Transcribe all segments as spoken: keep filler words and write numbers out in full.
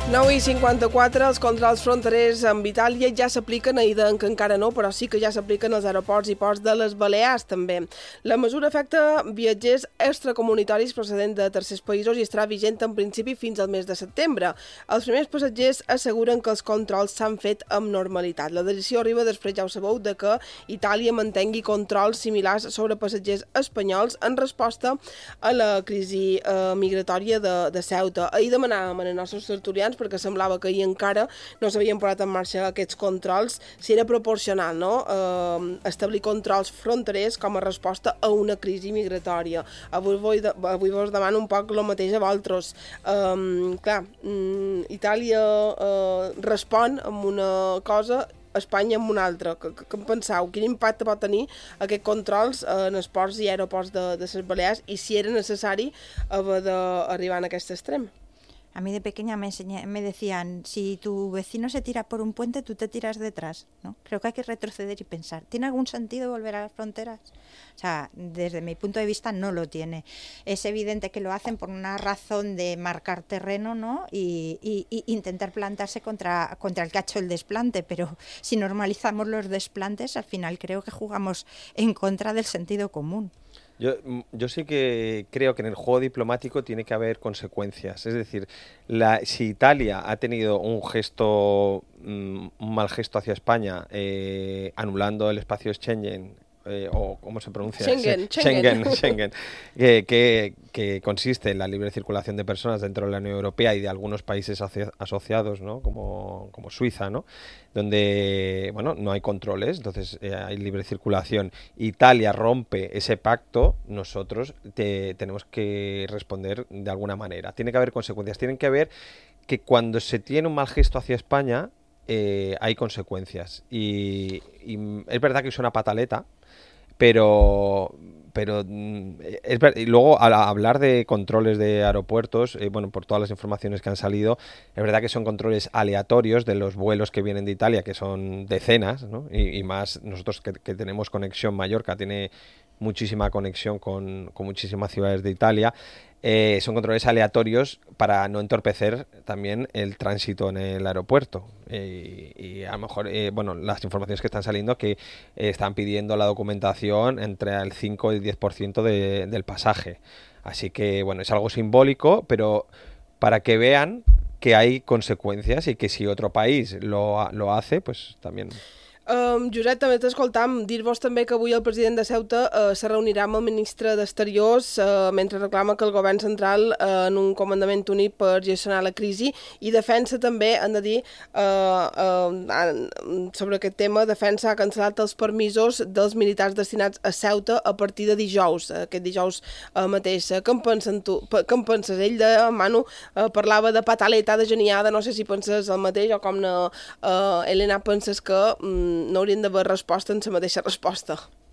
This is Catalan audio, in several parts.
nou i cinquanta-quatre, els controls fronterers amb Itàlia ja s'apliquen, a Ida que encara no, però sí que ja s'apliquen als aeroports i ports de les Balears també. La mesura afecta viatgers extracomunitaris procedents de tercers països i estarà vigent en principi fins al mes de setembre. Els primers passatgers asseguren que els controls s'han fet amb normalitat. La decisió arriba després, ja ho sabeu, de que Itàlia mantengui controls similars sobre passatgers espanyols en resposta a la crisi eh, migratòria de, de Ceuta. Ahir demanàvem als nostres tertulians, perquè semblava que ahir encara no s'havien posat en marxa aquests controls, si era proporcional, no?, eh, establir controls fronterers com a resposta a una crisi migratòria. Avui, vull de, avui vos demano un poc el mateix a vosaltres. Eh, clar, Itàlia eh, respon amb una cosa, Espanya amb una altra. Què en penseu? Quin impacte pot tenir aquests controls en els ports i aeroports de, de les Balears i si era necessari haver d'arribar a aquest extrem? A mí de pequeña me, enseñé, me decían, si tu vecino se tira por un puente, tú te tiras detrás, ¿no? Creo que hay que retroceder y pensar, ¿tiene algún sentido volver a las fronteras? O sea, desde mi punto de vista no lo tiene. Es evidente que lo hacen por una razón de marcar terreno, ¿no? Y, y, y intentar plantarse contra, contra el que ha hecho el desplante, pero si normalizamos los desplantes, al final creo que jugamos en contra del sentido común. Yo, yo sí que creo que en el juego diplomático tiene que haber consecuencias. Es decir, la, si Italia ha tenido un gesto, un mal gesto hacia España, eh, anulando el espacio Schengen, eh, o ¿cómo se pronuncia? Schengen, Schengen, Schengen, Schengen eh, que, que consiste en la libre circulación de personas dentro de la Unión Europea y de algunos países aso asociados, ¿no?, como, como Suiza, ¿no?, donde, bueno, no hay controles, entonces eh, hay libre circulación. Italia rompe ese pacto, nosotros te, tenemos que responder de alguna manera. Tiene que haber consecuencias, tienen que haber que cuando se tiene un mal gesto hacia España eh, hay consecuencias. Y, y es verdad que suena pataleta, pero... Pero es ver, y luego al hablar de controles de aeropuertos, eh, bueno, por todas las informaciones que han salido, es verdad que son controles aleatorios de los vuelos que vienen de Italia, que son decenas, ¿no? Y, y más nosotros que, que tenemos conexión, Mallorca tiene muchísima conexión con, con muchísimas ciudades de Italia. Eh, son controles aleatorios para no entorpecer también el tránsito en el aeropuerto. Eh, y a lo mejor, eh, bueno, las informaciones que están saliendo que eh, están pidiendo la documentación entre el cinco y el diez por ciento de, del pasaje. Así que, bueno, es algo simbólico, pero para que vean que hay consecuencias y que si otro país lo, lo hace, pues también... Um, Josep, també t'escoltam. Dir-vos també que avui el president de Ceuta uh, se reunirà amb el ministre d'Exteriors uh, mentre reclama que el govern central uh, en un comandament unit per gestionar la crisi i defensa també, han de dir, uh, uh, sobre aquest tema, defensa ha cancel·lat els permisos dels militars destinats a Ceuta a partir de dijous, aquest dijous uh, mateix. Què en pensen tu? Què en penses? Ell de Manu uh, parlava de pataleta, de geniada, no sé si penses el mateix o com no, uh, Elena, penses que um, no haurien d'haver resposta en la mateixa resposta.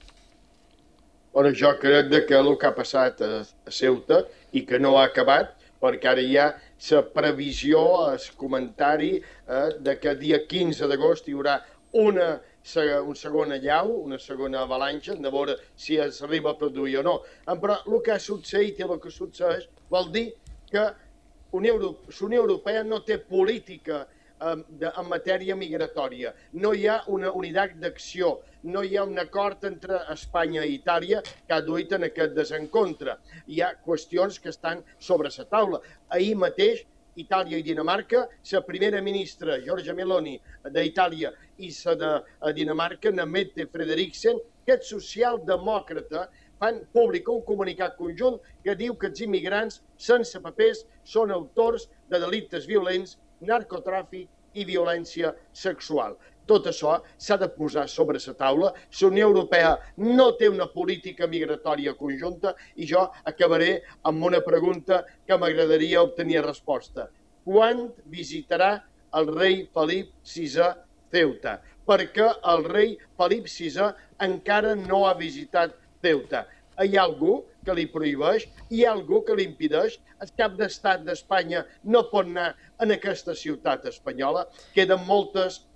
Bueno, jo crec que el que ha passat a Ceuta i que no ha acabat, perquè ara hi ha la previsió, el comentari eh, de que dia quinze d'agost hi haurà una, una segona llau, una segona avalanxa, de veure si s'arriba a produir o no. Però el que ha succeït i el que succeeix vol dir que la Unió Europea no té política en matèria migratòria. No hi ha una unitat d'acció, no hi ha un acord entre Espanya i Itàlia que ha duit en aquest desencontre. Hi ha qüestions que estan sobre la taula. Ahir mateix, Itàlia i Dinamarca, la primera ministra, Giorgia Meloni, d'Itàlia, i la de Dinamarca, Mette Frederiksen, que és socialdemòcrata, fan públic un comunicat conjunt que diu que els immigrants sense papers són autors de delictes violents, narcotràfic i violència sexual. Tot això s'ha de posar sobre la taula. La Unió Europea no té una política migratòria conjunta i jo acabaré amb una pregunta que m'agradaria obtenir resposta. Quan visitarà el rei Felip sisè Ceuta? Perquè el rei Felip sisè encara no ha visitat Ceuta. Hi ha algú que li prohibeix, hi ha algú que li impedeix. El cap d'estat d'Espanya no pot anar en aquesta ciutat espanyola. Queden moltes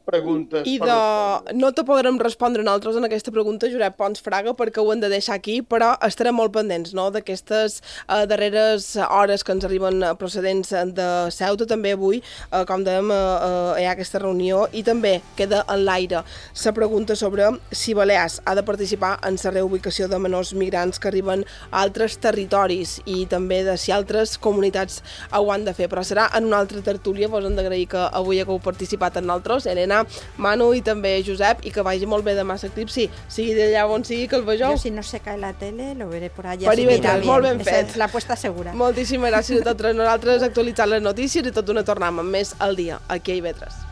preguntes I per de... respondre. no te podrem respondre nosaltres en aquesta pregunta, Josep Pons Fraga, perquè ho hem de deixar aquí, però estarem molt pendents, no?, d'aquestes eh, darreres hores que ens arriben procedents de Ceuta. També avui, eh, com dèiem, eh, eh, hi ha aquesta reunió i també queda en l'aire la pregunta sobre si Balears ha de participar en la reubicació de menors migrants que arriben a altres territoris i també de si altres comunitats ho han de fer. Però serà en una altra tertúlia. Vos hem d'agrair que avui hagueu participat en nosaltres, Helena, Manu i també Josep, i que vagi molt bé demà l'eclipsi, sigui d'allà on sigui que el vegeu. Yo si no se cae la tele lo veré por allá. Per se Ivetres, mira bien. molt ben Esa fet. es la apuesta segura. Moltíssimes gràcies a tots nosaltres actualitzant les notícies i tot una tornam amb més al dia aquí a Ivetres.